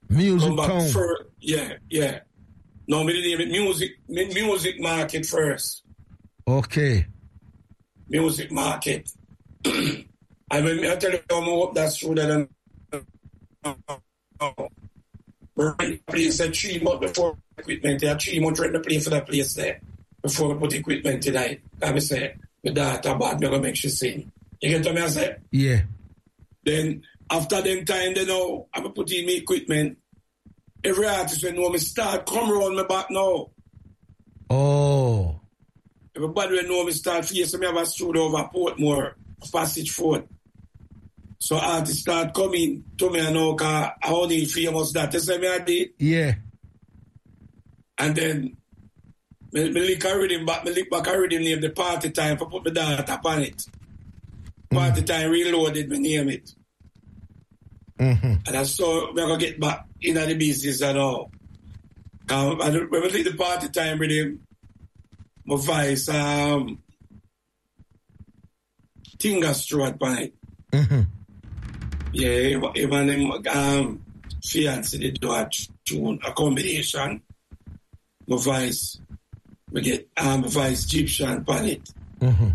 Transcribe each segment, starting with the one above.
Music come back Town. first. Yeah. No, me name it Music Market first. Okay. Music Market. I mean, I tell you, I'm that's true that the place at 3 months before equipment. They had 3 months rent the place for that place there before we put equipment in it. I say, the daughter bad, me gonna make she sing. You get what me I say? Yeah. Then after them time, they know I'm put in me equipment. Every artist when know me start come around me back now. Oh. Everybody will know me start facing me have a studio over Portmore, Passage Fort. So artists start coming to me and know because I only famous that. You say me I did? Yeah. And then me lick a rhythm back, me lick back a rhythm name the Party Time for put my data upon it. Party Time Reloaded, me name it. Mm-hmm. And I saw me gonna get back into the business and all. When we did the Party Time rhythm, my voice Tinga Stewart upon it. Mm-hmm. Yeah, even fiancé did do a tune, a combination. My voice, we get my voice Egyptian upon it. Mm-hmm.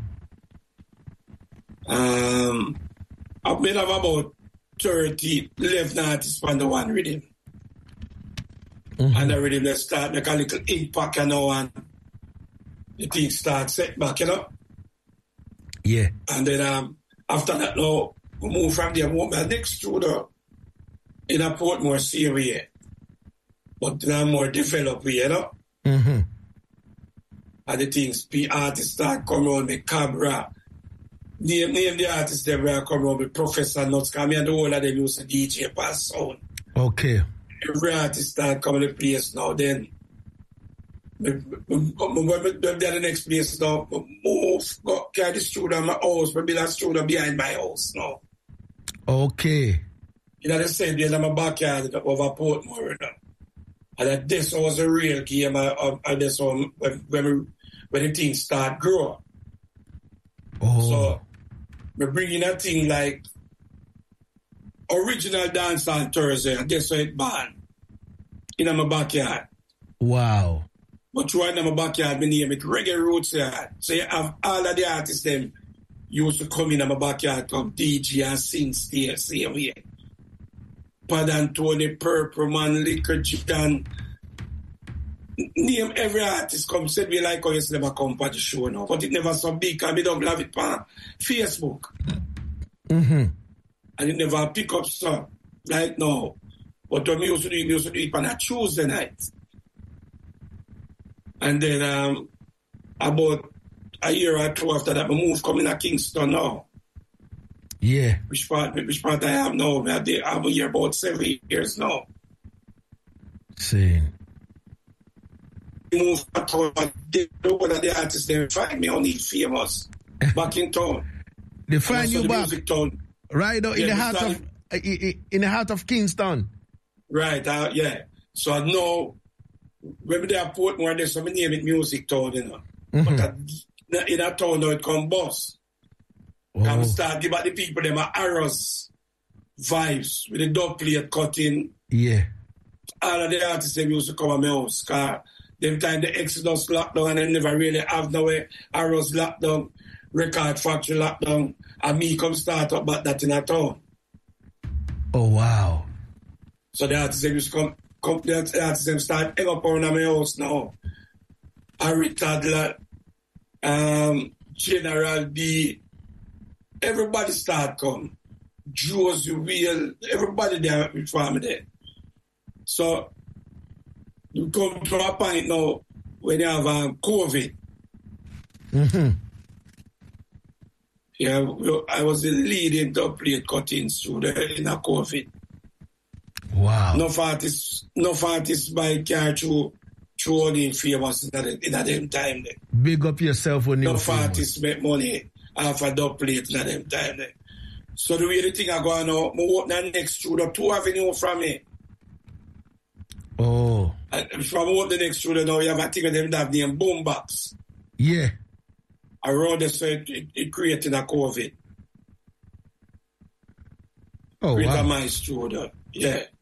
I've made up about 30 left artists on the one rhythm. Mm-hmm. And the rhythm they start make a little impact, you know, and the thing start set back, you know. Yeah. And then after that now, we move from there, move my next studio in a Portmore area. But now more developed, you know. Mm-hmm. And the things, the artists start coming on with Cabra. Name the artists that will come on with Professor Nuts, because me and the whole of them used to DJ pass sound. Okay. Every artist start coming to place now, then when they're the next place now, move, go carry the studio in my house, but build a studio behind my house now. Okay. You know, the same place in my backyard over Portmore, you know. And this was a real game, and this one, when the things start growing. Oh. So, we're bringing a thing like original dance on Thursday, and guess what it banned? In my backyard. Wow. But right in my backyard, we name it Reggae Roots Yard. So you have all of the artists them used to come in my backyard, come DJ and sing still, same way. Pad and Tony, Purple Man, Liquor Gitan. Name every artist come, said we like how you never come for the show now. But it never so big, because we don't have it on Facebook. Mm-hmm. And it never pick up stuff like now. But when we used to do it on a Tuesday night. And then about a year or two after that, we moved coming to Kingston now. Yeah. Which part I have now? I have here about 7 years now. See. Move to one of the artists they find me only famous back in town. They find you back town. Right now in the heart of Kingston. Right, yeah. So I know when they are Portmore, there's some name it Music Town, you know. Mm-hmm. But in that town now it come bus. Oh. And we start give out the people them arrows vibes with the dub plate cutting. Yeah. All of the artists them used to come at my house. Cause them time the Exodus lockdown and they never really have no way. Arrows lockdown, Record Factory lockdown, and me come start up back that in a town. Oh wow. So the artists them used to come the artists them start hang up around my house now. Harry Tadler, General B, everybody start come. Josie Wheel, everybody there with family there. So you come to a point now when you have COVID. Mm-hmm. Yeah, I was the leading dub plate cutting through in a COVID. Wow. No artists by car through all the famous in that them time there. Big up yourself when no artists make money off a dub plate in that them time there. So the way the thing I go on now, I walk the next studio, 2 avenues from me. Oh. If I walk the next studio now, you have a thing of them that named Boombox. Yeah. Around the so it created a COVID. Oh, Created wow. my studio. Yeah.